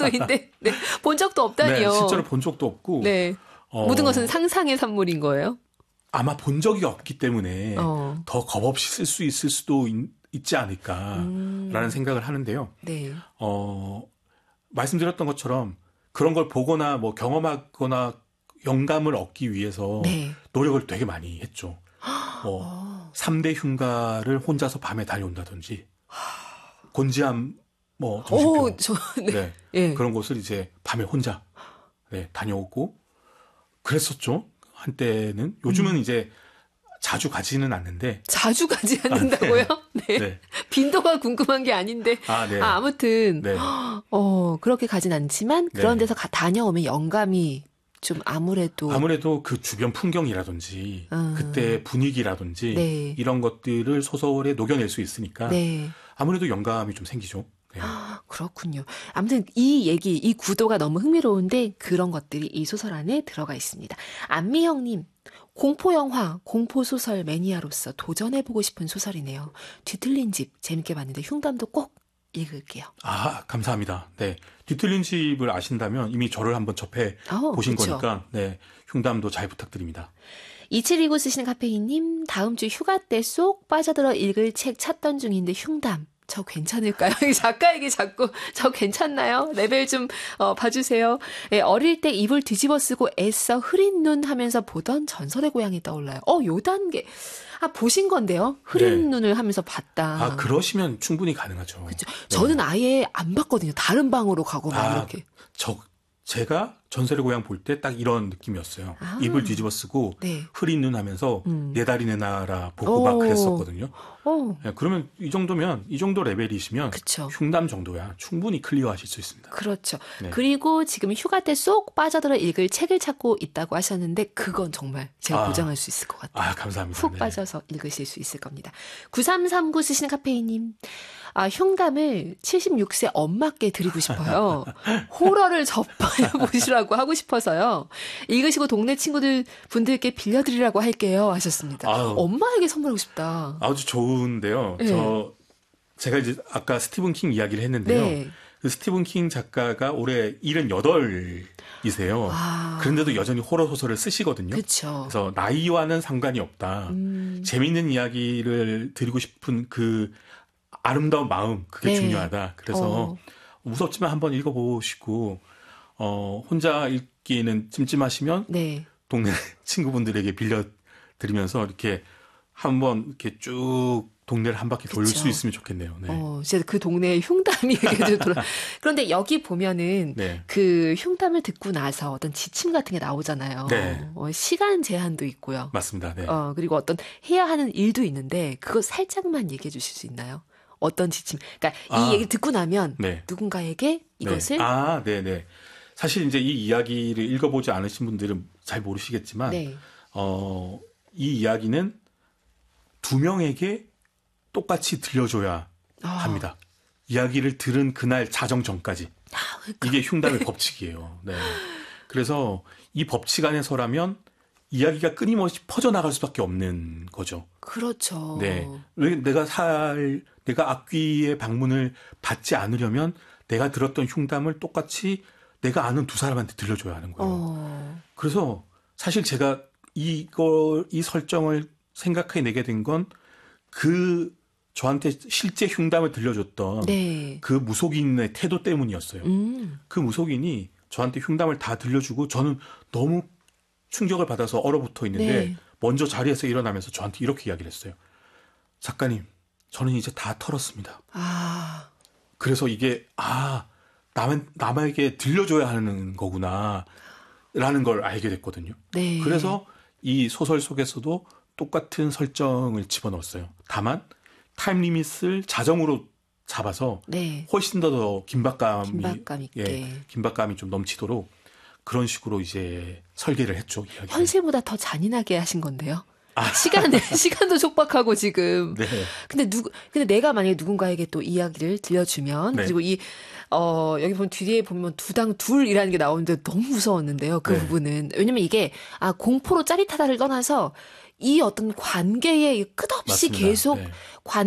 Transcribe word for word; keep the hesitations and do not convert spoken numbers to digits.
정도인데 네. 본 적도 없다니요. 네, 실제로 본 적도 없고. 네. 어, 모든 것은 상상의 산물인 거예요? 아마 본 적이 없기 때문에 어. 더 겁없이 쓸 수 있을 수도 있, 있지 않을까라는 음. 생각을 하는데요. 네. 어, 말씀드렸던 것처럼 그런 걸 보거나 뭐 경험하거나 영감을 얻기 위해서 네. 노력을 되게 많이 했죠. 뭐 어. 삼 대 흉가를 혼자서 밤에 달려온다든지 곤지암 뭐 정신병 오, 저, 네. 네. 예. 그런 곳을 이제 밤에 혼자 네, 다녀오고 그랬었죠. 한때는 요즘은 음. 이제 자주 가지는 않는데 자주 가지 않는다고요? 아, 네. 네. 네. 빈도가 궁금한 게 아닌데. 아, 네. 아, 아무튼 네. 어, 그렇게 가진 않지만 그런 네. 데서 가, 다녀오면 영감이 좀 아무래도 아무래도 그 주변 풍경이라든지 음. 그때 분위기라든지 네. 이런 것들을 소설에 녹여낼 수 있으니까 네. 아무래도 영감이 좀 생기죠. 네. 그렇군요. 아무튼 이 얘기, 이 구도가 너무 흥미로운데 그런 것들이 이 소설 안에 들어가 있습니다. 안미형님, 공포영화, 공포소설 매니아로서 도전해보고 싶은 소설이네요. 뒤틀린 집 재밌게 봤는데 흉담도 꼭 읽을게요. 아, 감사합니다. 네. 뒤틀린 집을 아신다면 이미 저를 한번 접해 어, 보신 그렇죠. 거니까 네. 흉담도 잘 부탁드립니다. 이칠이구 쓰시는 카페인님, 다음 주 휴가 때 쏙 빠져들어 읽을 책 찾던 중인데 흉담. 저 괜찮을까요? 작가에게 자꾸 저 괜찮나요? 레벨 좀 어, 봐주세요. 예, 어릴 때 이불 뒤집어 쓰고 애써 흐린 눈 하면서 보던 전설의 고향이 떠올라요. 어, 요 단계. 아, 보신 건데요? 흐린 네. 눈을 하면서 봤다. 아, 그러시면 충분히 가능하죠. 그렇죠. 네. 저는 아예 안 봤거든요. 다른 방으로 가고 막 아, 이렇게. 저 제가 전설의 고향 볼 때 딱 이런 느낌이었어요. 아. 이불 뒤집어 쓰고 네. 흐린 눈 하면서 음. 내 다리 내 나라 보고 막 오. 그랬었거든요. 어, 네, 그러면 이 정도면 이 정도 레벨이시면 그쵸. 흉담 정도야 충분히 클리어하실 수 있습니다. 그렇죠. 네. 그리고 지금 휴가 때 쏙 빠져들어 읽을 책을 찾고 있다고 하셨는데 그건 정말 제가 아. 보장할 수 있을 것 같아요. 아, 감사합니다. 푹 네. 빠져서 읽으실 수 있을 겁니다. 구삼삼구 쓰시는 카페인님. 아, 흉담을 칠십육 세 엄마께 드리고 싶어요. 호러를 접해 보시라고 하고 싶어서요. 읽으시고 동네 친구들 분들께 빌려드리라고 할게요 하셨습니다. 아유. 엄마에게 선물하고 싶다. 아주 좋은데요. 네. 저 제가 이제 아까 스티븐 킹 이야기를 했는데요. 네. 그 스티븐 킹 작가가 올해 일흔여덟이세요. 아. 그런데도 여전히 호러 소설을 쓰시거든요. 그렇죠. 그래서 나이와는 상관이 없다. 음. 재미있는 이야기를 드리고 싶은 그 아름다운 마음 그게 네. 중요하다. 그래서 어. 무섭지만 한번 읽어보시고 어, 혼자 읽기는 찜찜하시면 네. 동네 친구분들에게 빌려드리면서 이렇게 한번 이렇게 쭉 동네를 한 바퀴 돌릴 그쵸. 수 있으면 좋겠네요. 네. 어, 진짜 그 동네에 흉담이 이렇게 돌아. 그런데 여기 보면은 네. 그 흉담을 듣고 나서 어떤 지침 같은 게 나오잖아요. 네. 어, 시간 제한도 있고요. 맞습니다. 네. 어, 그리고 어떤 해야 하는 일도 있는데 그거 살짝만 얘기해 주실 수 있나요? 어떤 지침? 그러니까 아. 이 얘기 듣고 나면 네. 누군가에게 이것을 네. 아, 네, 네. 사실 이제 이 이야기를 읽어보지 않으신 분들은 잘 모르시겠지만, 네. 어, 이 이야기는 두 명에게 똑같이 들려줘야 아. 합니다. 이야기를 들은 그날 자정 전까지. 아, 그러니까. 이게 흉담의 법칙이에요. 네. 그래서 이 법칙 안에서라면 이야기가 끊임없이 퍼져나갈 수밖에 없는 거죠. 그렇죠. 네. 왜 내가 살, 내가 악귀의 방문을 받지 않으려면 내가 들었던 흉담을 똑같이 내가 아는 두 사람한테 들려줘야 하는 거예요. 어. 그래서 사실 제가 이걸, 이 설정을 생각해 내게 된 건 그 저한테 실제 흉담을 들려줬던 네. 그 무속인의 태도 때문이었어요. 음. 그 무속인이 저한테 흉담을 다 들려주고 저는 너무 충격을 받아서 얼어붙어 있는데 네. 먼저 자리에서 일어나면서 저한테 이렇게 이야기를 했어요. 작가님, 저는 이제 다 털었습니다. 아. 그래서 이게 아 남, 남에게 들려줘야 하는 거구나 라는 걸 알게 됐거든요. 네. 그래서 이 소설 속에서도 똑같은 설정을 집어넣었어요. 다만 타임 리밋을 자정으로 잡아서 네. 훨씬 더, 더 긴박감이 긴박감 있게. 예, 긴박감이 좀 넘치도록 그런 식으로 이제 설계를 했죠. 이야기를. 현실보다 더 잔인하게 하신 건데요. 시간에 시간도 촉박하고 지금. 네. 근데 누구 근데 내가 만약에 누군가에게 또 이야기를 들려주면 네. 그리고 이 어 여기 보면 뒤에 보면 두당 둘이라는 게 나오는데 너무 무서웠는데요. 그 네. 부분은 왜냐면 이게 아 공포로 짜릿하다를 떠나서 이 어떤 관계에 끝없이 맞습니다. 계속 네. 관